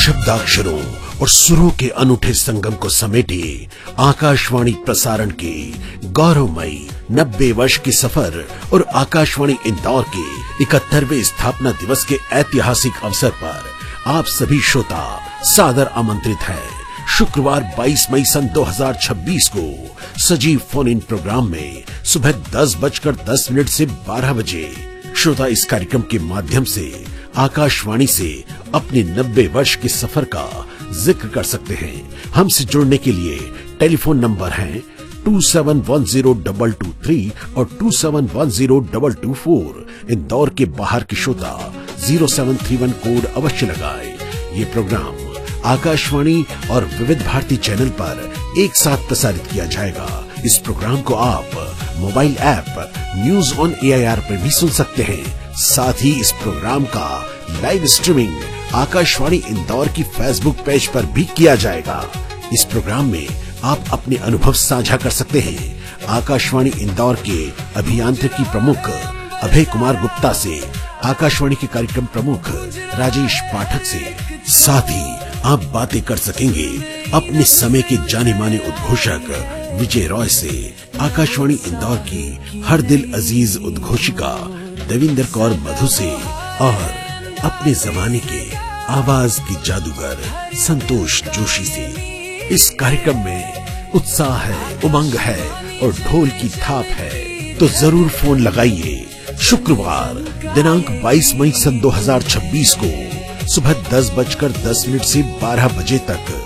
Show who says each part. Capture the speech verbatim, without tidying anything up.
Speaker 1: शब्दाक्षरों और सुरों के अनूठे संगम को समेटे आकाशवाणी प्रसारण के गौरवमयी नब्बे वर्ष के सफर और आकाशवाणी इंदौर के इकहत्तरवें स्थापना दिवस के ऐतिहासिक अवसर पर आप सभी श्रोता सादर आमंत्रित हैं। शुक्रवार बाईस मई सन दो हज़ार छब्बीस को सजीव फोन इन प्रोग्राम में सुबह दस बजकर दस मिनट से बारह बजे श्रोता इस कार्यक्रम के माध्यम से आकाशवाणी से अपने नब्बे वर्ष के सफर का जिक्र कर सकते हैं। हमसे जुड़ने के लिए टेलीफोन नंबर हैं to seven one zero double two three और to seven one zero double two four. Indore के बाहर के श्रोता zero seven three one code अवश्य लगाए। ये प्रोग्राम आकाशवाणी और विविध भारती चैनल पर एक साथ प्रसारित किया जाएगा। इस प्रोग्राम को आप mobile app news on A I R पर भी सुन सकते हैं। साथ ही इस प्रोग्राम का लाइव स्ट्रीमिंग आकाशवाणी इंदौर की फेसबुक पेज पर भी किया जाएगा। इस प्रोग्राम में आप अपने अनुभव साझा कर सकते हैं। आकाशवाणी इंदौर के अभियांत्रिकी प्रमुख अभय कुमार गुप्ता से आकाशवाणी के कार्यक्रम प्रमुख राजेश पाठक से, साथ ही आप बातें कर सकेंगे अपने समय के जाने माने उद्घोषक विजय रॉय से, आकाशवाणी इंदौर की हर दिल अजीज उद्घोषिका देविंदर कौर मधु से और अपने जमाने के आवाज की जादूगर संतोष जोशी से। इस कार्यक्रम में उत्साह है, उमंग है और ढोल की थाप है, तो जरूर फोन लगाइए। शुक्रवार दिनांक बाईस मई सन दो हज़ार छब्बीस को सुबह दस बजकर दस मिनट से बारह बजे तक